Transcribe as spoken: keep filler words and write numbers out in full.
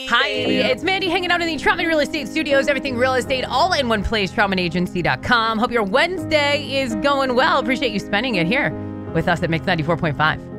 Hi, it's Mandy hanging out in the Trautman Real Estate Studios. Everything real estate, all in one place, trautman agency dot com. Hope your Wednesday is going well. Appreciate you spending it here with us at Mix ninety-four point five.